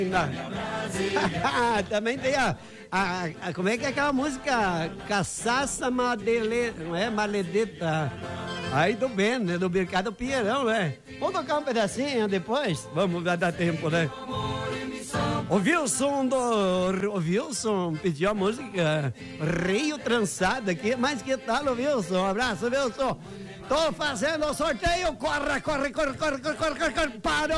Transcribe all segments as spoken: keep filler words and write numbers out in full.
Também tem a, a, a. Como é que é aquela música? Caçaça Madele, não é? Maledeta. Aí do Ben, né? Do Mercado Pinheirão, né? Vamos tocar um pedacinho depois? Vamos, vai dar tempo, né? O Wilson do... O Wilson pediu a música Rio Trançada aqui. Mas que tal, Wilson? Um abraço, Wilson. Tô fazendo o sorteio. Corre, corre, corre, corre, corre, corre, corre, corre. Parou!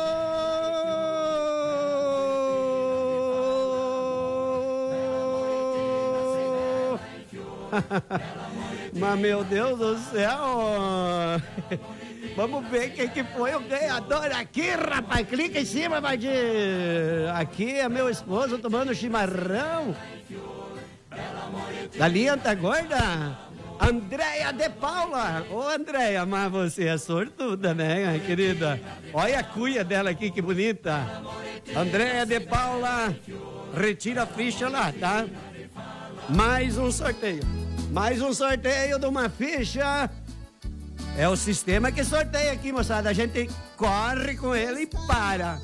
Mas, meu Deus do céu. Vamos ver quem que foi o ganhador aqui, rapaz. Clica em cima, vai de... Aqui é meu esposo tomando chimarrão. Galinha tá gorda? Andréia de Paula. Ô, Andréia, mas você é sortuda, né, querida? Olha a cuia dela aqui, que bonita. Andréia de Paula, retira a ficha lá, tá? Mais um sorteio. Mais um sorteio de uma ficha. É o sistema que sorteia aqui, moçada. A gente corre com ele e para.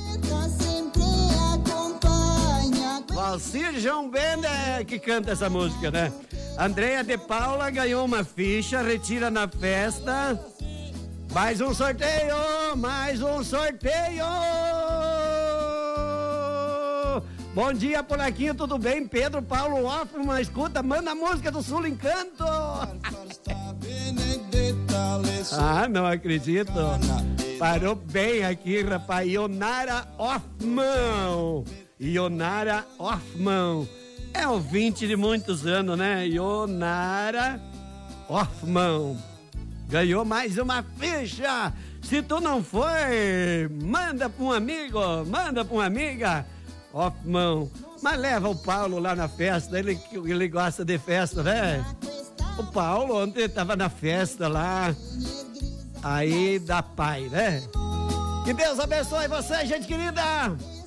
Valcir João Bender que canta essa música, né? Andréia de Paula ganhou uma ficha, retira na festa. Mais um sorteio, mais um sorteio. Bom dia, Polaquinho, tudo bem? Pedro Paulo Hoffman, escuta, manda a música do Sul Encanto. Ah, não acredito. Parou bem aqui, rapaz. Ionara Hoffman. Ionara Hoffman. É ouvinte de muitos anos, né? Ionara Hoffman. Ganhou mais uma ficha. Se tu não foi, manda pra um amigo, manda pra uma amiga. Hoffman. Mas leva o Paulo lá na festa, ele, ele gosta de festa, né? O Paulo ontem tava na festa lá, aí da Pai, né? Que Deus abençoe você, gente querida.